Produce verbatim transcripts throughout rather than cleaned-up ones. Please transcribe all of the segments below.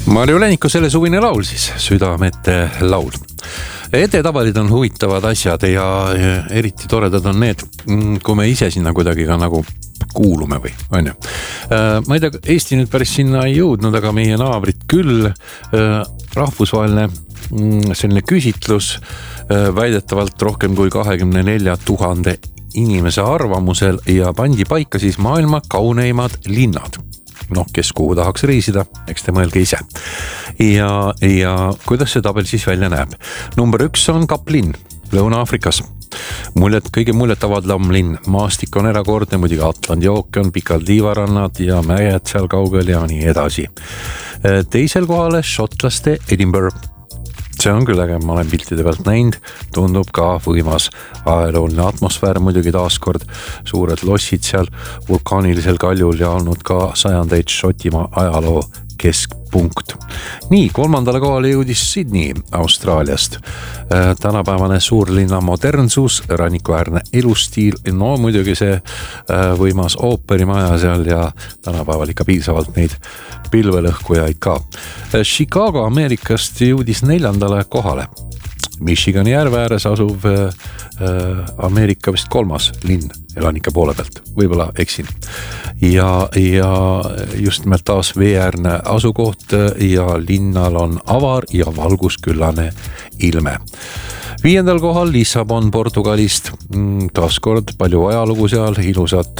Marju Läniku selle suvine laul siis, Südamete laul. Edetabelid on huvitavad asjad ja eriti toredad on need, kui me ise sinna kuidagi ka nagu kuulume või, on ju. Ma ei tea, Eesti nüüd päris sinna ei jõudnud, aga meie naabrid küll. Rahvusvaheline selline küsitlus väidetavalt rohkem kui kahekümne nelja tuhande inimese arvamusel ja pandi paika siis maailma kauneimad linnad. Noh, kes kuhu tahaks reisida, eks te mõelge ise. Ja, ja kuidas see tabel siis välja näeb? Number üks on Kaplinn, Lõuna-Afrikas. Muljet, kõige muljetavadlam linn. Maastik on erakordne, muidugi Atlandi ookean, pikad liivarannad ja mäed seal kaugel ja nii edasi. Teisel kohale šotlaste Edinburgh. See on küll äge, ma olen piltide pealt näinud, tundub ka võimas ajalooline atmosfäär, muidugi taaskord suured lossid seal vulkaanilisel kaljul ja olnud ka sajandeid Šotimaa ajaloo keskpunkt. Nii, kolmandale kohale jõudis Sydney Austraaliast. Tänapäevane suurlinna modernsus, rannikuäärne elustiil, no muidugi see võimas ooperimaja seal ja tänapäeval ikka piisavalt neid pilvelõhkujaid ka. Chicago Ameerikast jõudis neljandale kohale. Michigani järve ääres asuv Ameerika vist kolmas linn elanike poole pealt, võib-olla eksin. Ja, ja just nimelt taas veeäärne asukoht ja linnal on avar ja valgusküllane ilme. Viiendal kohal Lissabon Portugalist, taaskord palju ajalugu seal, ilusad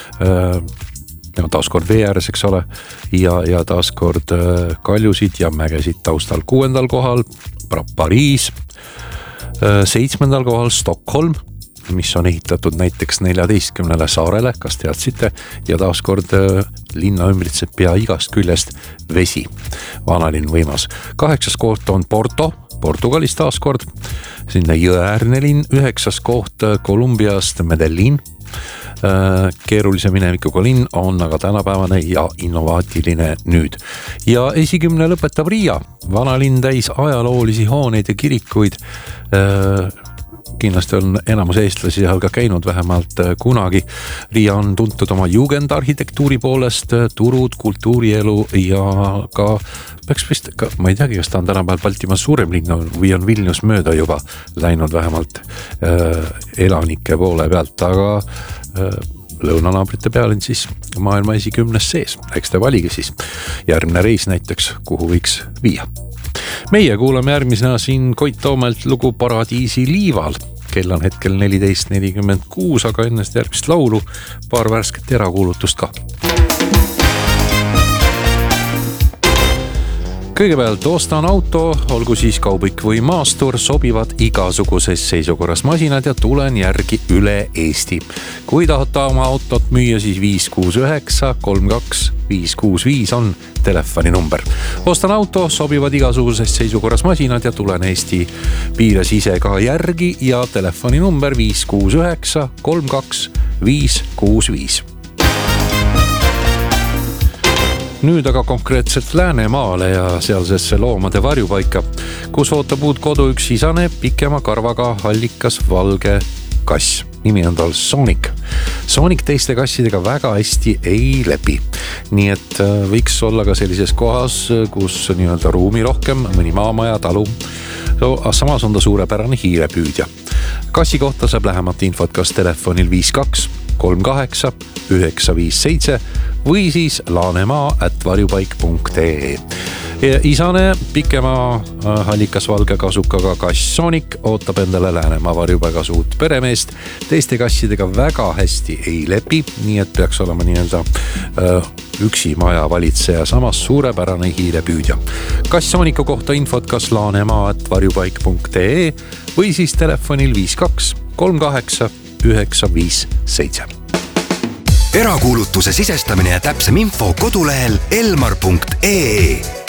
ja taaskord vee ääres, eks ole, ja, ja taaskord kaljusid ja mägesid taustal. Kuuendal kohal Pariis, seitsmendal kohal Stockholm, mis on ehitatud näiteks neljateistkümnele saarele, kas teadsite, ja taaskord linna ümbritseb pea igast küljest vesi. Vanalinn võimas. Kaheksas koht on Porto, Portugalis taaskord, sinna jõeäärne linn, üheksas koht Kolumbiast Medellin. Keerulise minevikuga linn on aga tänapäevane ja innovaatiline nüüd. Ja esikümne lõpetab Riia, vanalinn täis ajaloolisi hooneid ja kirikuid. Kindlasti on enamus eestlasi seal ka käinud vähemalt kunagi. Riia on tuntud oma jugendarhitektuuri poolest, turud, kultuurielu ja ka peaks vist, ka, ma ei teagi, kas ta on tänapäeval Baltimaa suurem linn või on Vilnius mööda juba läinud vähemalt äh, elanike poole pealt, aga äh, lõunanaabrite peal on siis maailma esikümnes sees. Eks te valige siis järgmine reis näiteks, kuhu võiks viia. Meie kuulame järgmisena siin Koit Toomelt lugu Paradiisi liival. Kell on hetkel neliteist nelikümmend kuus, aga ennast järgmist laulu paar värsket erakuulutust ka. Kõigepealt ostan auto, olgu siis kaubik või maastur, sobivad igasuguses seisukorras masinad ja tulen järgi üle Eesti. Kui tahate oma autot müüa, siis viis kuus üheksa kolm kaks viis kuus viis on telefoni number. Ostan auto, sobivad igasuguses seisukorras masinad ja tulen Eesti piires ise ka järgi ja telefoni number viis kuus üheksa kolm kaks viis kuus viis. Nüüd aga konkreetselt Läänemaale ja sealsesse loomade varjupaika, kus ootab uut kodu üks isane, pikema karvaga, hallikas, valge kass. Nimi on tal Sonic. Sonic teiste kassidega väga hästi ei lepi. Nii et võiks olla ka sellises kohas, kus nii-öelda ruumi rohkem, mõni maamaja, talu. Samas on ta suurepärane hiirepüüdja. Kassi kohta saab lähemat infot kas telefonil viis kaks kolm kaheksa üheksa viis seitse või siis laanemaa at varjupaik punkt ee. Isane pikema hallikas valge kasukaga kass Sonic ootab endale Läänemaa varjupaigas uut peremeest. Teiste kassidega väga hästi ei lepi, nii et peaks olema nii-öelda üksi maja valitseja, samas suurepärane hiirepüüdja. Kass Soniku kohta infot kas laanemaa at varjupaik punkt ee või siis telefonil viis kaks kolm kaheksa üheksa viis seitse. Erakuulutuse sisestamine ja täpsem info kodulehel elmar punkt ee.